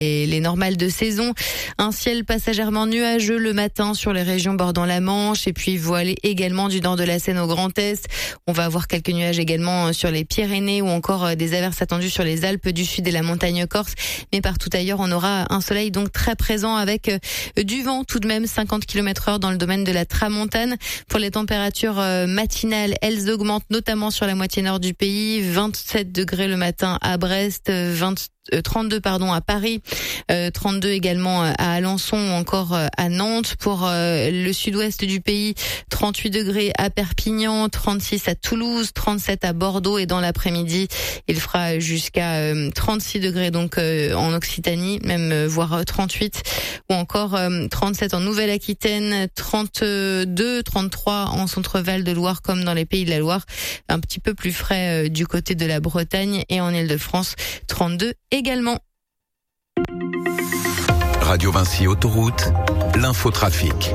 Et les normales de saison, un ciel passagèrement nuageux le matin sur les régions bordant la Manche et puis voilé également du nord de la Seine au Grand Est. On va avoir quelques nuages également sur les Pyrénées ou encore des averses attendues sur les Alpes du Sud et la montagne corse. Mais partout ailleurs, on aura un soleil donc très présent avec du vent tout de même 50 km/h dans le domaine de la Tramontane. Pour les températures matinales, elles augmentent notamment sur la moitié nord du pays. 27 degrés le matin à Brest, 32 à Paris, 32 également à Alençon ou encore à Nantes. Pour le sud-ouest du pays, 38 degrés à Perpignan, 36 à Toulouse, 37 à Bordeaux et dans l'après-midi, il fera jusqu'à 36 degrés donc en Occitanie, même voire 38 ou encore 37 en Nouvelle-Aquitaine, 32, 33 en Centre-Val de Loire comme dans les Pays de la Loire, un petit peu plus frais du côté de la Bretagne et en Île-de-France, 32 également. Radio Vinci Autoroute, l'infotrafic.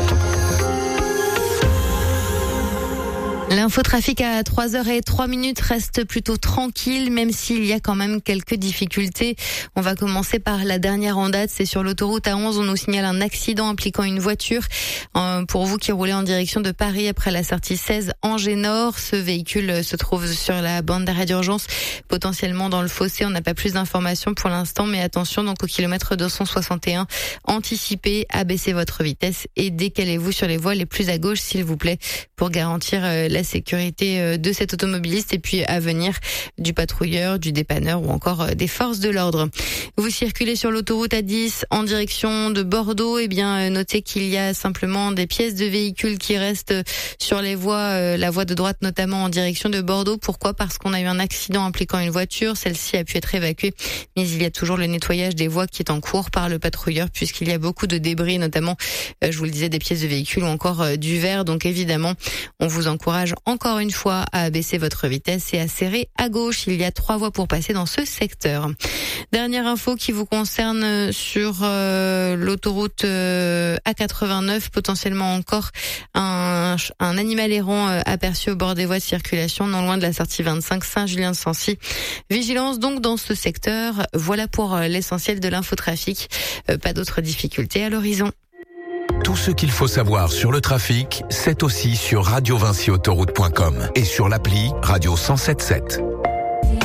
L'infotrafic à 3h03 reste plutôt tranquille, même s'il y a quand même quelques difficultés. On va commencer par la dernière en date, c'est sur l'autoroute A11. On nous signale un accident impliquant une voiture. Pour vous qui roulez en direction de Paris après la sortie 16 Angers-Nord, ce véhicule se trouve sur la bande d'arrêt d'urgence, potentiellement dans le fossé. On n'a pas plus d'informations pour l'instant, mais attention donc au kilomètre 261. Anticipez, abaissez votre vitesse et décalez-vous sur les voies les plus à gauche, s'il vous plaît, pour garantir la sécurité de cet automobiliste et puis à venir du patrouilleur, du dépanneur ou encore des forces de l'ordre. Vous circulez sur l'autoroute A10 en direction de Bordeaux, et bien notez qu'il y a simplement des pièces de véhicules qui restent sur les voies, la voie de droite notamment en direction de Bordeaux. Pourquoi ? Parce qu'on a eu un accident impliquant une voiture, celle-ci a pu être évacuée, mais il y a toujours le nettoyage des voies qui est en cours par le patrouilleur puisqu'il y a beaucoup de débris, notamment, je vous le disais, des pièces de véhicules ou encore du verre. Donc évidemment, on vous encourage encore une fois à baisser votre vitesse et à serrer à gauche. Il y a 3 voies pour passer dans ce secteur. Dernière info qui vous concerne sur l'autoroute A89, potentiellement encore un animal errant aperçu au bord des voies de circulation, non loin de la sortie 25 Saint-Julien-de-Sancy. Vigilance donc dans ce secteur. Voilà pour l'essentiel de l'infotrafic. Pas d'autres difficultés à l'horizon. Tout ce qu'il faut savoir sur le trafic, c'est aussi sur radiovinciautoroute.com et sur l'appli Radio 107.7.